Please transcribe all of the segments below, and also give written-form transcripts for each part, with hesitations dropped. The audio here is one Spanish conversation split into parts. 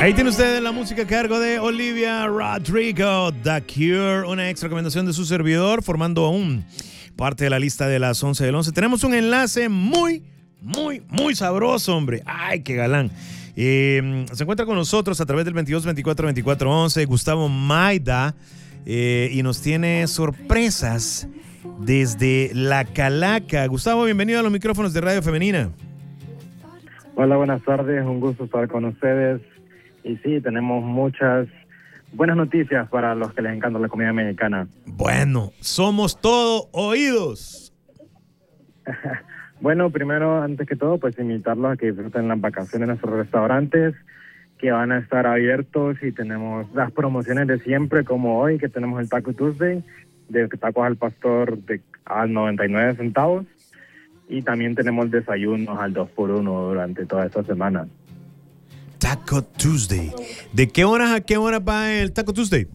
Ahí tiene usted la música a cargo de Olivia Rodrigo, The Cure, una ex recomendación de su servidor, formando aún parte de la lista de las 11 del 11. Tenemos un enlace muy sabroso, hombre. Ay, qué galán. Se encuentra con nosotros a través del 22 24 24 11 Gustavo Maida, y nos tiene sorpresas desde La Calaca. Gustavo, bienvenido a los micrófonos de Radio Femenina. Hola, buenas tardes, un gusto estar con ustedes. Y sí, tenemos muchas buenas noticias para los que les encanta la comida mexicana. Bueno, somos todo oídos. Bueno, primero, antes que todo, pues invitarlos a que disfruten las vacaciones en nuestros restaurantes, que van a estar abiertos, y tenemos las promociones de siempre, como hoy, que tenemos el Taco Tuesday, de tacos al pastor a 99 centavos, y también tenemos desayunos al 2x1 durante toda esta semana. Taco Tuesday. ¿De qué horas a qué hora va el Taco Tuesday?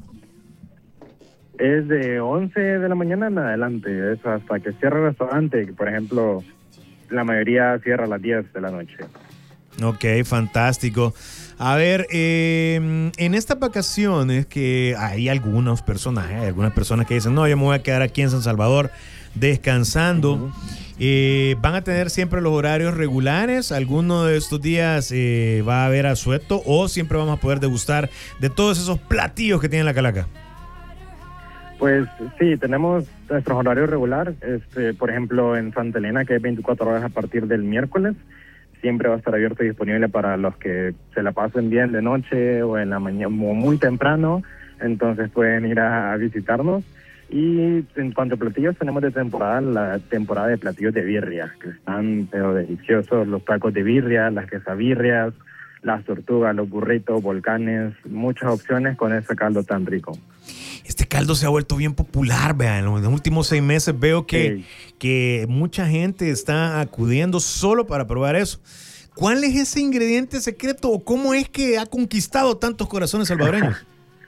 Es de 11 de la mañana en adelante, es hasta que cierre el restaurante, que por ejemplo, la mayoría cierra a las 10 de la noche. Ok, fantástico. A ver, en estas vacaciones que hay algunas personas que dicen, no, yo me voy a quedar aquí en San Salvador descansando. ¿Van a tener siempre los horarios regulares? ¿Alguno de estos días va a haber asueto o siempre vamos a poder degustar de todos esos platillos que tiene La Calaca? Pues sí, tenemos nuestros horarios regulares. Por ejemplo, en Santa Elena, que es 24 horas a partir del miércoles, siempre va a estar abierto y disponible para los que se la pasen bien de noche o en la mañana, o muy temprano. Entonces pueden ir a visitarnos. Y en cuanto a platillos, tenemos de temporada la temporada de platillos de birria, que están pero deliciosos, los tacos de birria, las quesabirrias, las tortugas, los burritos, volcanes, muchas opciones con ese caldo tan rico. Este caldo se ha vuelto bien popular, vean, en los últimos 6 meses veo que mucha gente está acudiendo solo para probar eso. ¿Cuál es ese ingrediente secreto o cómo es que ha conquistado tantos corazones salvadoreños?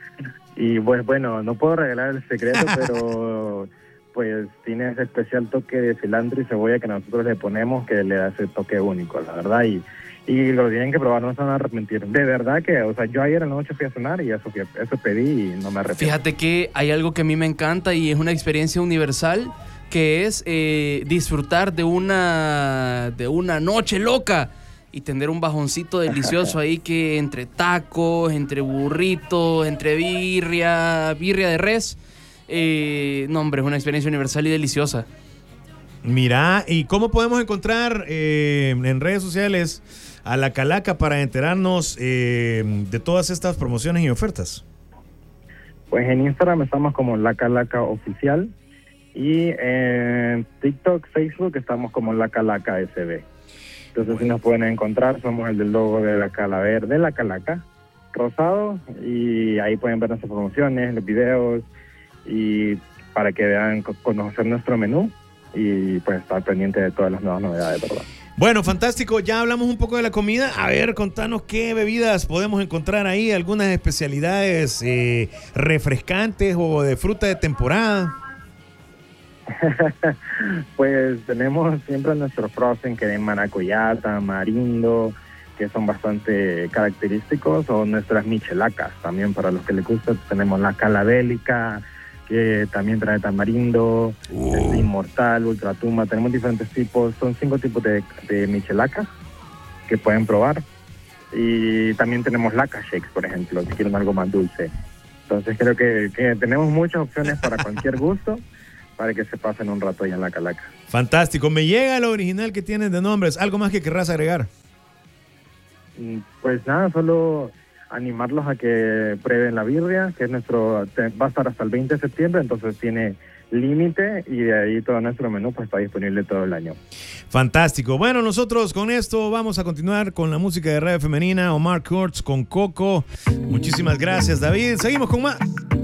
Y pues bueno, no puedo revelar el secreto, pero pues tiene ese especial toque de cilantro y cebolla que nosotros le ponemos, que le da ese toque único, la verdad, y lo tienen que probar, no se van a arrepentir. De verdad que, o sea, yo ayer en la noche fui a cenar y eso pedí y no me arrepiento. Fíjate que hay algo que a mí me encanta y es una experiencia universal, que es disfrutar de una noche loca y tener un bajoncito delicioso ahí, que entre tacos, entre burritos, entre birria de res. No, hombre, es una experiencia universal y deliciosa. Mira, ¿y cómo podemos encontrar en redes sociales a La Calaca para enterarnos de todas estas promociones y ofertas? Pues en Instagram estamos como La Calaca Oficial, y en TikTok, Facebook estamos como La Calaca SB. Entonces, si nos pueden encontrar, somos el del logo de la calavera, de La Calaca, rosado, y ahí pueden ver nuestras promociones, los videos, y para que vean, conocer nuestro menú y pues estar pendiente de todas las nuevas novedades, ¿verdad? Bueno, fantástico, ya hablamos un poco de la comida. A ver, contanos qué bebidas podemos encontrar ahí, algunas especialidades refrescantes o de fruta de temporada. Pues tenemos siempre nuestro frozen, que de maracuyá, tamarindo, que son bastante característicos, o nuestras michelacas también, para los que les gusta. Tenemos la calabélica, que también trae tamarindo, inmortal, ultratumba. Tenemos diferentes tipos, son 5 tipos de michelacas que pueden probar. Y también tenemos laca shakes, por ejemplo, si quieren algo más dulce. Entonces creo que tenemos muchas opciones para cualquier gusto, para que se pasen un rato allá en La Calaca. Fantástico, me llega lo original que tienes de nombres. ¿Algo más que querrás agregar? Pues nada, solo animarlos a que prueben la birria, que es va a estar hasta el 20 de septiembre, entonces tiene límite, y de ahí todo nuestro menú pues está disponible todo el año. Fantástico. Bueno, nosotros con esto vamos a continuar con la música de Radio Femenina. Omar Kurtz con Coco. Muchísimas gracias, David. Seguimos con más.